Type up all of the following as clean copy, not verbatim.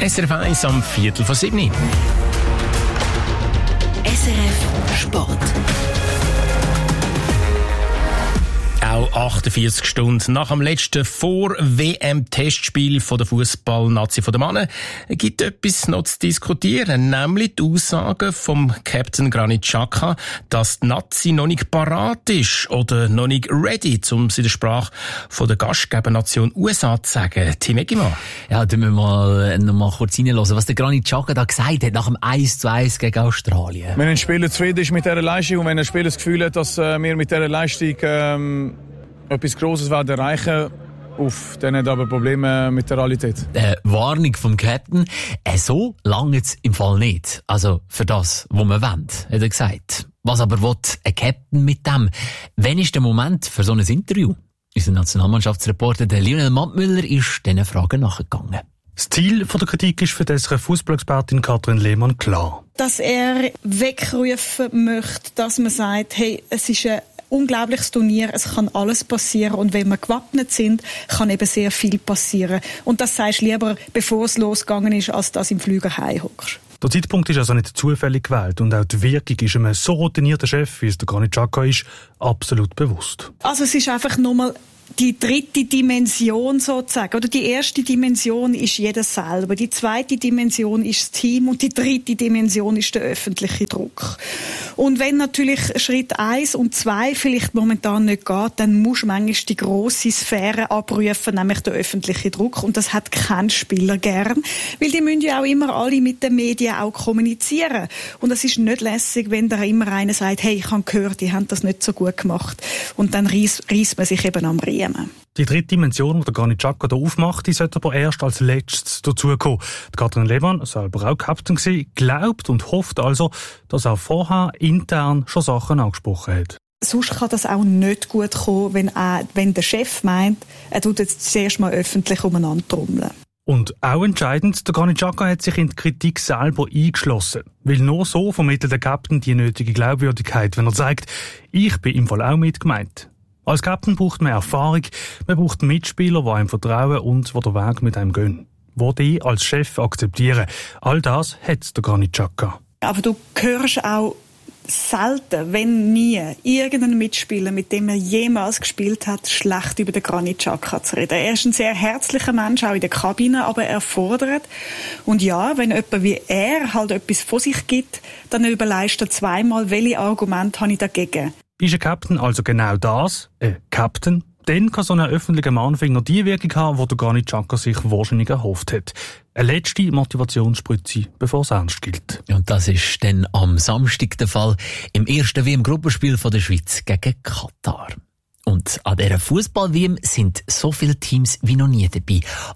SRF 1 am 6:15. SRF Sport. Auch 48 Stunden nach dem letzten Vor-WM-Testspiel der Fußball-Nazi der Männer gibt etwas noch zu diskutieren, nämlich die Aussagen vom Captain Granit Xhaka, dass die Nazi noch nicht parat ist oder noch nicht ready, um es in der Sprache von der Gastgebernation USA zu sagen. Tim Eggimann. Ja, da müssen wir noch mal kurz reinhören, was der Granit Xhaka da gesagt hat nach dem 1:1 gegen Australien. Wenn ein Spieler zufrieden ist mit dieser Leistung und wenn ein Spieler das Gefühl hat, dass wir mit dieser Leistung etwas Grosses erreichen werden, dann hat aber Probleme mit der Realität. Warnung vom Captain. So lange jetzt im Fall nicht. Also für das, was man will, hat er gesagt. Was aber will ein Captain mit dem? Wann ist der Moment für so ein Interview? Unser Nationalmannschaftsreporter Lionel Mattmüller ist diesen Fragen nachgegangen. Das Ziel der Kritik ist für die Fußballexpertin Katrin Lehmann klar. Dass er wegrufen möchte, dass man sagt, hey, es ist ein unglaubliches Turnier, es kann alles passieren und wenn wir gewappnet sind, kann eben sehr viel passieren. Und das sagst du lieber, bevor es losgegangen ist, als dass im Flüger heimhockst. Der Zeitpunkt ist also nicht zufällig gewählt und auch die Wirkung ist einem so routinierten Chef, wie es der Granit Xhaka ist, absolut bewusst. Also es ist einfach nochmal die dritte Dimension sozusagen. Oder die erste Dimension ist jeder selber. Die zweite Dimension ist das Team und die dritte Dimension ist der öffentliche Druck. Und wenn natürlich Schritt 1 und 2 vielleicht momentan nicht geht, dann musst du manchmal die grosse Sphäre abrufen, nämlich der öffentliche Druck. Und das hat kein Spieler gern, weil die müssen ja auch immer alle mit den Medien auch kommunizieren. Und es ist nicht lässig, wenn da immer einer sagt, hey, ich habe gehört, die haben das nicht so gut gemacht. Und dann reisst man sich eben am Riemen. Die dritte Dimension, die der Granit Xhaka hier aufmacht, die sollte aber erst als letztes dazukommen. Katrin Lehmann, selber auch Captain gewesen, glaubt und hofft also, dass er vorher intern schon Sachen angesprochen hat. Sonst kann das auch nicht gut kommen, wenn der Chef meint, er tut jetzt zuerst mal öffentlich umeinander trommeln. Und auch entscheidend, der Granit Xhaka hat sich in die Kritik selber eingeschlossen. Weil nur so vermittelt der Captain die nötige Glaubwürdigkeit, wenn er sagt, ich bin im Fall auch mitgemeint. Als Captain braucht man Erfahrung, man braucht Mitspieler, die einem vertrauen und die den Weg mit einem gehen. Die die als Chef akzeptieren. All das hat der Granit Xhaka. Aber du hörst auch selten, wenn nie, irgendeinen Mitspieler, mit dem er jemals gespielt hat, schlecht über den Granit Xhaka zu reden. Er ist ein sehr herzlicher Mensch, auch in der Kabine, aber er fordert. Und ja, wenn jemand wie er halt etwas von sich gibt, dann überlegst du zweimal, welche Argumente habe ich dagegen. Ist ein Captain also genau das, Captain, dann kann so ein öffentlicher Mahnfinger die Wirkung haben, die der Granit Xhaka sich wahrscheinlich erhofft hat. Eine letzte Motivationsspritze, bevor es ernst gilt. Und das ist dann am Samstag der Fall im ersten WM-Gruppenspiel der Schweiz gegen Katar. Und an dieser Fußball-WM sind so viele Teams wie noch nie dabei.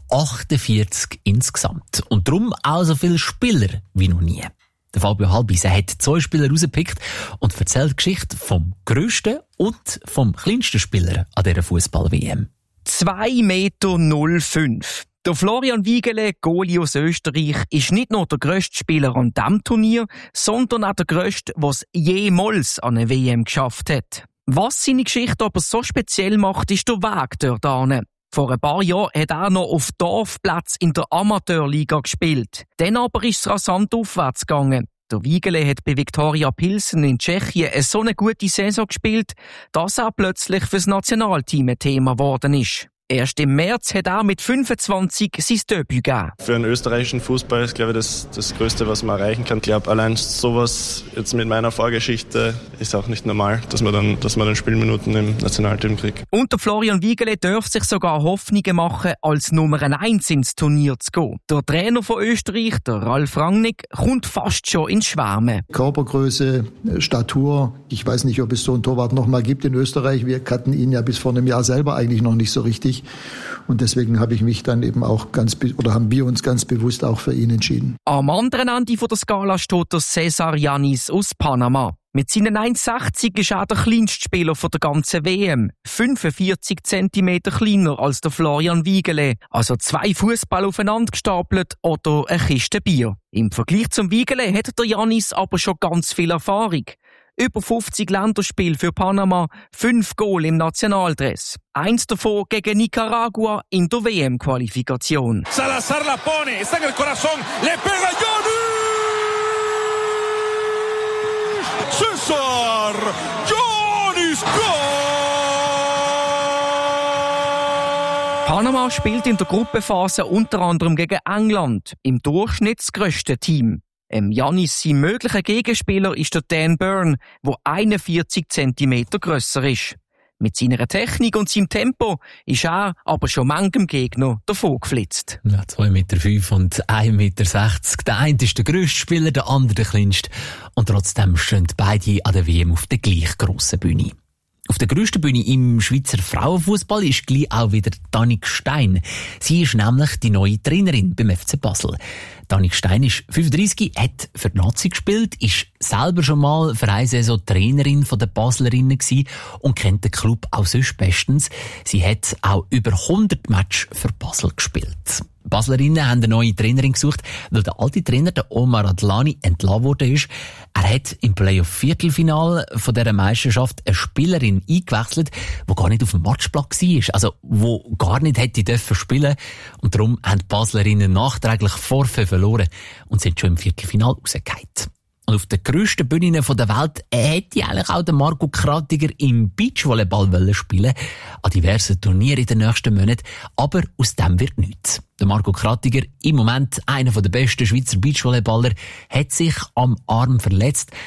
48 insgesamt. Und darum auch so viele Spieler wie noch nie. Der Fabio Halbis hat 2 Spieler rausgepickt und erzählt die Geschichte vom grössten und vom kleinsten Spieler an dieser Fußball-WM. 2,05 Meter. Der Florian Wiegele, Goalie aus Österreich, ist nicht nur der grösste Spieler an diesem Turnier, sondern auch der grösste, der es jemals an eine WM geschafft hat. Was seine Geschichte aber so speziell macht, ist der Weg dort hin. Vor ein paar Jahren hat er noch auf Dorfplatz in der Amateurliga gespielt. Dann aber ist es rasant aufwärts gegangen. Der Wiegele hat bei Viktoria Pilsen in Tschechien so eine gute Saison gespielt, dass er plötzlich fürs Nationalteam ein Thema geworden ist. Erst im März hat er mit 25 sein Debüt gegeben. Für einen österreichischen Fußball ist, glaube ich, das Größte, was man erreichen kann. Ich glaube, allein sowas jetzt mit meiner Vorgeschichte ist auch nicht normal, dass man dann Spielminuten im Nationalteam kriegt. Und der Florian Wiegele darf sich sogar Hoffnungen machen, als Nummer 1 ins Turnier zu gehen. Der Trainer von Österreich, der Ralf Rangnick, kommt fast schon ins Schwärmen. Körpergröße, Statur. Ich weiß nicht, ob es so einen Torwart noch mal gibt in Österreich. Wir kannten ihn ja bis vor einem Jahr selber eigentlich noch nicht so richtig. Und deswegen habe ich mich dann eben auch haben wir uns ganz bewusst auch für ihn entschieden. Am anderen Ende der Skala steht der Cesar Yanis aus Panama. Mit seinen 1,60 ist er der kleinste Spieler der ganzen WM. 45 cm kleiner als der Florian Wiegele. Also 2 Fußball aufeinander gestapelt oder eine Kiste Bier. Im Vergleich zum Wiegele hat der Yanis aber schon ganz viel Erfahrung. über 50 Länderspiele für Panama, 5 Goal im Nationaldress. 1 davon gegen Nicaragua in der WM-Qualifikation. Salazar la pone, está en el corazón, le pega Johnny! César! Johnny's Goal! Panama spielt in der Gruppenphase unter anderem gegen England, im Durchschnitt das grösste Team. Giannis sein möglicher Gegenspieler ist der Dan Burn, der 41 cm grösser ist. Mit seiner Technik und seinem Tempo ist er aber schon manchem Gegner davon geflitzt. Ja, 2,5 Meter und 1,60 Meter. Der eine ist der grösste Spieler, der andere der kleinste. Und trotzdem stehen beide an der WM auf der gleich grossen Bühne. Auf der grössten Bühne im Schweizer Frauenfußball ist gleich auch wieder Danik Stein. Sie ist nämlich die neue Trainerin beim FC Basel. Danik Stein ist 35, hat für die Nazi gespielt, ist selber schon mal für eine Saison Trainerin der Baslerinnen gewesen und kennt den Club auch sonst bestens. Sie hat auch über 100 Matches für Basel gespielt. Die Baslerinnen haben eine neue Trainerin gesucht, weil der alte Trainer, der Omar Adlani, entlassen worden ist. Er hat im Playoff-Viertelfinal von dieser Meisterschaft eine Spielerin eingewechselt, die gar nicht auf dem Matchplatz war, also die gar nicht hätte dürfen spielen. Und darum haben die Baslerinnen nachträglich Vorfall verloren und sind schon im Viertelfinal rausgefallen. Und auf den grössten Bühnen der Welt hätte eigentlich auch der Marco Kratiger im Beachvolleyball spielen, an diversen Turnieren in den nächsten Monaten. Aber aus dem wird nichts. Der Marco Kratiger, im Moment einer der besten Schweizer Beachvolleyballer, hat sich am Arm verletzt.